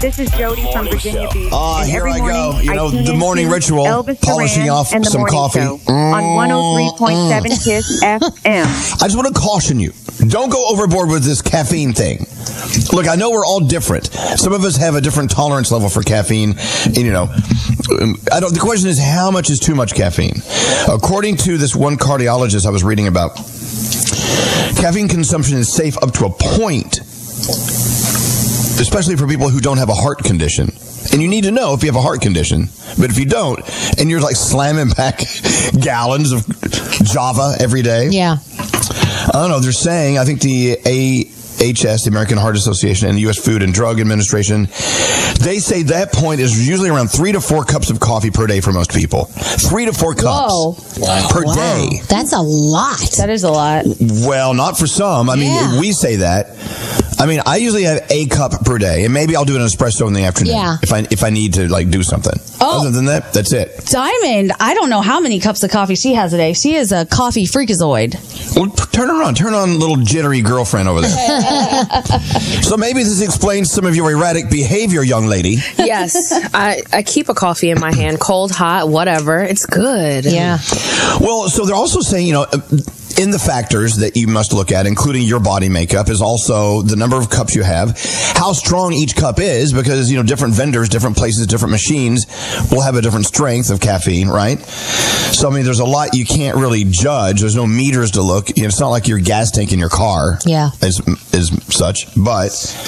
This is Jody from Virginia Beach. And Here every I morning, go. You know, tune the morning into ritual, Elvis polishing Duran off and the some Morning coffee. Show on 103.7 KISS FM. I just want to caution you. Don't go overboard with this caffeine thing. Look, I know we're all different. Some of us have a different tolerance level for caffeine. And, you know, the question is, how much is too much caffeine? According to this one cardiologist I was reading about, caffeine consumption is safe up to a point, especially for people who don't have a heart condition. And you need to know if you have a heart condition. But if you don't, and you're like slamming back gallons of Java every day. Yeah. I don't know. They're saying, I think the AHS, the American Heart Association, and the U.S. Food and Drug Administration, they say that point is usually around 3 to 4 cups of coffee per day for most people. 3 to 4 cups per day. That's a lot. That is a lot. Well, not for some. I mean, we say that. I mean, I usually have a cup per day, and maybe I'll do an espresso in the afternoon if I need to like do something. Other than that, that's it. Diamond, I don't know how many cups of coffee she has a day. She is a coffee freakazoid. Well, turn her on. Turn on little jittery girlfriend over there. So maybe this explains some of your erratic behavior, young lady. Yes, I keep a coffee in my hand, cold, hot, whatever. It's good. Yeah. Well, so they're also saying, you know, in the factors that you must look at, including your body makeup, is also the number of cups you have, how strong each cup is, because, you know, different vendors, different places, different machines will have a different strength of caffeine, right? So, I mean, there's a lot you can't really judge. There's no meters to look. You know, it's not like your gas tank in your car is such. But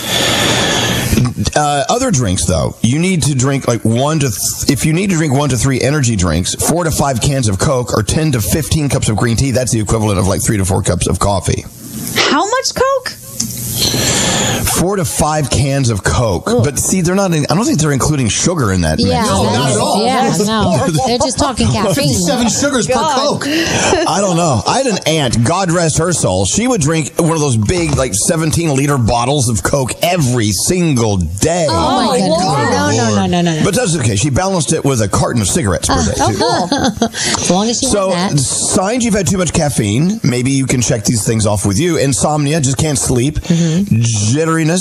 other drinks, though, you need to drink like if you need to drink 1 to 3 energy drinks, 4 to 5 cans of Coke, or 10 to 15 cups of green tea, that's the equivalent of like 3 to 4 cups of coffee. How much Coke? 4 to 5 cans of Coke. Ugh. But see, they're not. I don't think they're including sugar in that. Yeah, no, not at all. Yeah, no. They're just talking caffeine. 57 sugars per Coke. I don't know. I had an aunt, God rest her soul. She would drink one of those big, like 17-liter bottles of Coke every single day. Oh my God! No. But that's okay. She balanced it with a carton of cigarettes per day too. As long as she had that. Signs you've had too much caffeine. Maybe you can check these things off with you. Insomnia, just can't sleep. Jitteriness,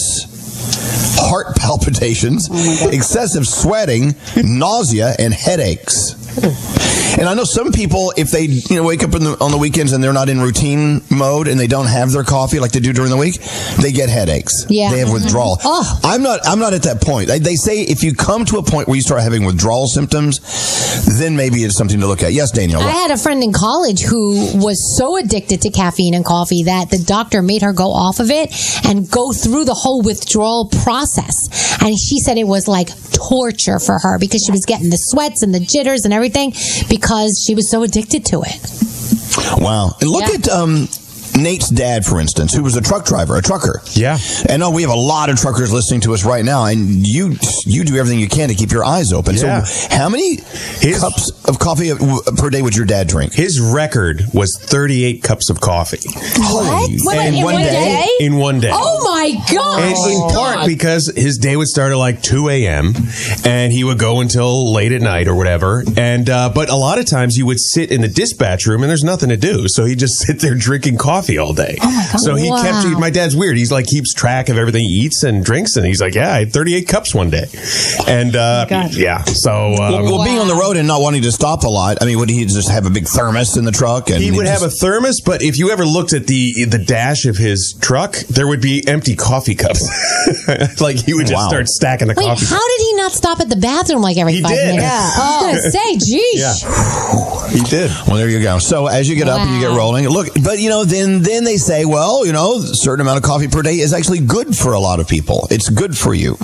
heart palpitations, excessive sweating, nausea, and headaches. And I know some people, if they wake up on the weekends and they're not in routine mode and they don't have their coffee like they do during the week, they get headaches. Yeah. They have withdrawal. Oh. I'm not at that point. They say if you come to a point where you start having withdrawal symptoms, then maybe it's something to look at. Yes, Daniel. I had a friend in college who was so addicted to caffeine and coffee that the doctor made her go off of it and go through the whole withdrawal process. And she said it was like torture for her because she was getting the sweats and the jitters and everything because she was so addicted to it. Wow. And look at Nate's dad, for instance, who was a trucker. Yeah. And we have a lot of truckers listening to us right now, and you do everything you can to keep your eyes open. Yeah. So how many cups of coffee per day would your dad drink? His record was 38 cups of coffee. What? In one day? In one day. Oh my God. And in part because his day would start at like 2 a.m. and he would go until late at night or whatever. And but a lot of times you would sit in the dispatch room and there's nothing to do. So he'd just sit there drinking coffee all day. Oh my God. So he my dad's weird. He's like keeps track of everything he eats and drinks, and he's like, I had 38 cups one day. And yeah. So well, being on the road and not wanting to stop a lot, I mean, would he just have a big thermos in the truck? And he would have a thermos, but if you ever looked at the dash of his truck, there would be empty coffee cups. Like he would just start stacking the coffee. How did he not stop at the bathroom like every 5 minutes? Yeah. I was gonna say, geez. Yeah. He did. Well, there you go. So as you get up and you get rolling, look, but then they say, well, a certain amount of coffee per day is actually good for a lot of people. It's good for you.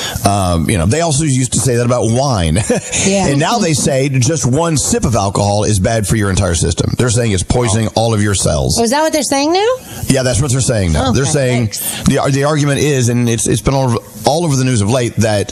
They also used to say that about wine. And now they say just one sip of alcohol is bad for your entire system. They're saying it's poisoning all of your cells. Oh, is that what they're saying now? Yeah, that's what they're saying now. They're saying the argument is, and it's been all over the news of late, that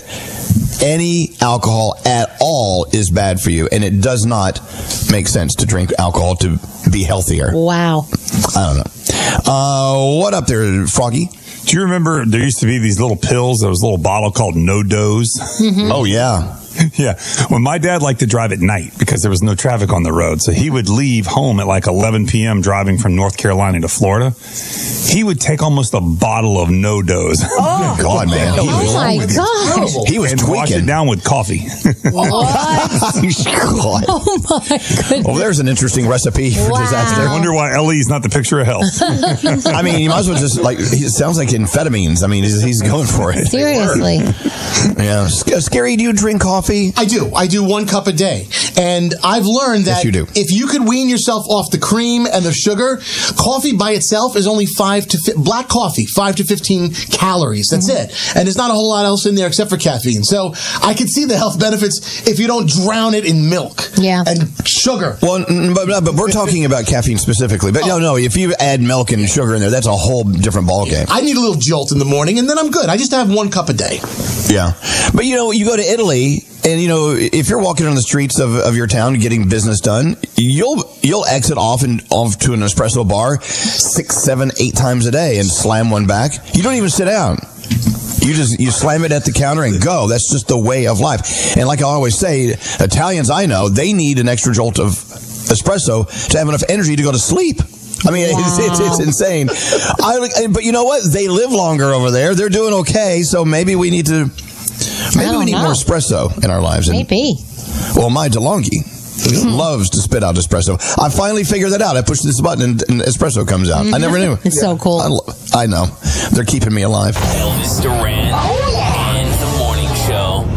any alcohol at all is bad for you, and it does not make sense to drink alcohol to be healthier. Wow. I don't know. What up there, Froggy? Do you remember there used to be these little pills, there was a little bottle called No Dose? Oh, yeah. Yeah. Well, my dad liked to drive at night because there was no traffic on the road. So he would leave home at like 11 p.m. driving from North Carolina to Florida. He would take almost a bottle of No-Dose. Oh, God, man. Oh my gosh. He was and wash it tweaking. down with coffee. What? God. Oh my goodness. Well, there's an interesting recipe for Wow. disaster. I wonder why Ellie's not the picture of health. I mean, you might as well just it sounds like amphetamines. I mean, he's going for it. Seriously. Yeah. Scary, do you drink coffee? I do. I do 1 cup a day. And I've learned that Yes, you do. if you could wean yourself off the cream and the sugar, coffee by itself is only black coffee, 5 to 15 calories. That's it. And there's not a whole lot else in there except for caffeine. So I can see the health benefits if you don't drown it in milk and sugar. Well, but we're talking about caffeine specifically. But no, if you add milk and sugar in there, that's a whole different ballgame. I need a little jolt in the morning, and then I'm good. I just have 1 cup a day. Yeah. But, you go to Italy, and, if you're walking on the streets of your town getting business done, you'll exit off to an espresso bar 6, 7, 8 times a day and slam one back. You don't even sit down. You slam it at the counter and go. That's just the way of life. And like I always say, Italians I know, they need an extra jolt of espresso to have enough energy to go to sleep. I mean, it's insane. But you know what? They live longer over there. They're doing okay. So maybe we need to... Maybe we need more espresso in our lives. Maybe. Well, my DeLonghi loves to spit out espresso. I finally figured that out. I pushed this button and espresso comes out. I never knew. It's so cool. I know. They're keeping me alive. Elvis Duran and the Morning Show.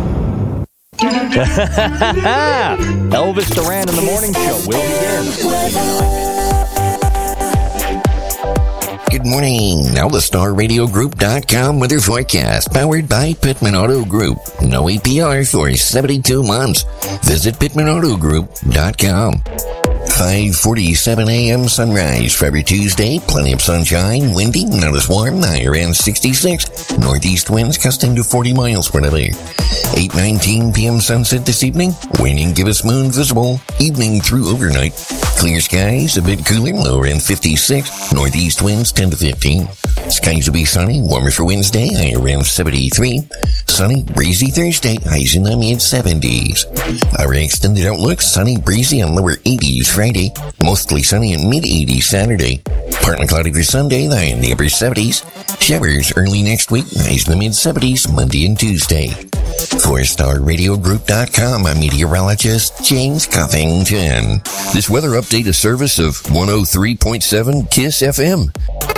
Elvis Duran and the Morning Show will begin. Good morning. Now the StarRadioGroup.com weather forecast, powered by Pittman Auto Group. No APR for 72 months. Visit PittmanAutoGroup.com. 5:47 a.m. sunrise for every Tuesday. Plenty of sunshine, windy, not as warm. High around 66. Northeast winds gusting to 40 miles per hour. 8:19 p.m. sunset this evening. Waning gibbous moon visible. Evening through overnight. Clear skies, a bit cooler, low around 56. Northeast winds 10 to 15. Skies will be sunny, warmer for Wednesday, high around 73. Sunny, breezy Thursday, highs in the mid-70s. Our extended outlook, sunny, breezy, and lower 80s Friday. Mostly sunny and mid-80s Saturday. Partly cloudy for Sunday, high in the upper 70s. Showers early next week, highs in the mid-70s Monday and Tuesday. For StarRadioGroup.com, I'm meteorologist James Cuffington. This weather update is service of 103.7 KISS FM.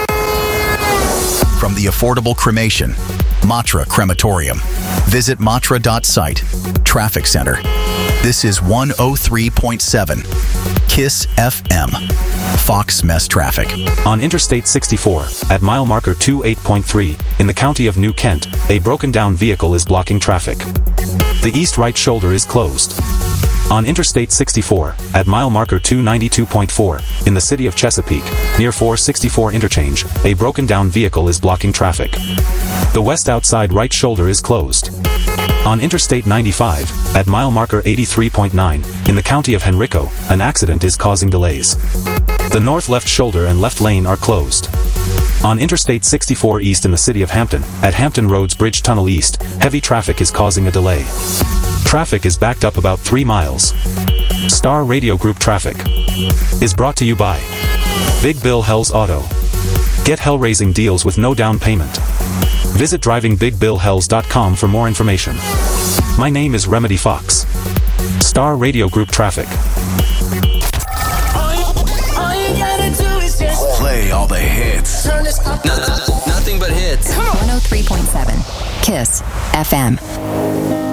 From the affordable cremation, Matra Crematorium. Visit matra.site. Traffic Center. This is 103.7 KISS FM. Fox Mess Traffic. On Interstate 64, at mile marker 28.3, in the county of New Kent, a broken-down vehicle is blocking traffic. The east right shoulder is closed. On Interstate 64, at mile marker 292.4, in the city of Chesapeake, near 464 interchange, a broken-down vehicle is blocking traffic. The west outside right shoulder is closed. On Interstate 95, at mile marker 83.9, in the county of Henrico, an accident is causing delays. The north left shoulder and left lane are closed. On Interstate 64 east in the city of Hampton, at Hampton Roads Bridge Tunnel East, heavy traffic is causing a delay. Traffic is backed up about 3 miles. Star Radio Group Traffic is brought to you by Big Bill Hell's Auto. Get hell-raising deals with no down payment. Visit drivingbigbillhells.com for more information. My name is Remedy Fox. Star Radio Group Traffic. Play all the hits. Nothing but hits. 103.7 KISS FM.